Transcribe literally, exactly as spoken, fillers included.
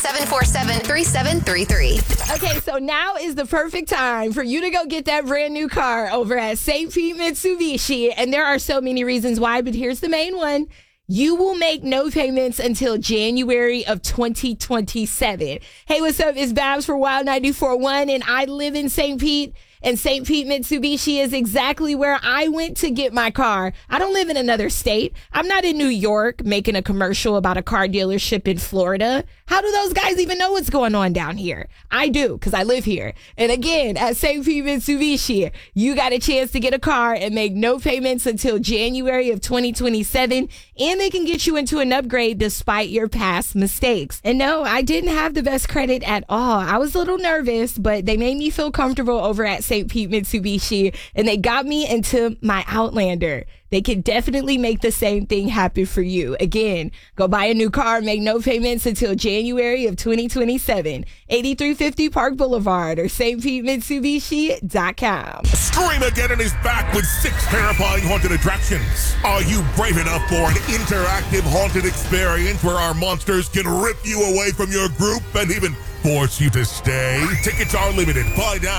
seven four seven, three seven three three. Okay, so now is the perfect time for you to go get that brand new car over at Saint Pete Mitsubishi. And there are so many reasons why, but here's the main one. You will make no payments until January of twenty twenty-seven. Hey, what's up? It's Babs for Wild ninety-four point one, and I live in Saint Pete. And Saint Pete Mitsubishi is exactly where I went to get my car. I don't live in another state. I'm not in New York making a commercial about a car dealership in Florida. How do those guys even know what's going on down here? I do, because I live here. And again, at Saint Pete Mitsubishi, you got a chance to get a car and make no payments until January of twenty twenty-seven. And they can get you into an upgrade despite your past mistakes. And no, I didn't have the best credit at all. I was a little nervous, but they made me feel comfortable over at Saint Pete Mitsubishi, and they got me into my Outlander. They can definitely make the same thing happen for you. Again, go buy a new car, make no payments until January of twenty twenty-seven. eighty-three fifty Park Boulevard or S T Pete Mitsubishi dot com. Scream Again is back with six terrifying haunted attractions. Are you brave enough for an interactive haunted experience where our monsters can rip you away from your group and even force you to stay? Tickets are limited. Buy now.